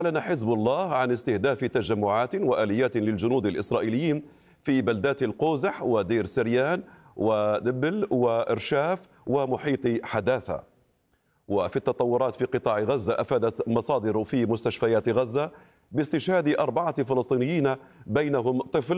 أعلن حزب الله عن استهداف تجمعات وآليات للجنود الإسرائيليين في بلدات القوزح ودير سريان ودبل وإرشاف ومحيط حداثة. وفي التطورات في قطاع غزة، أفادت مصادر في مستشفيات غزة باستشهاد 4 فلسطينيين بينهم طفل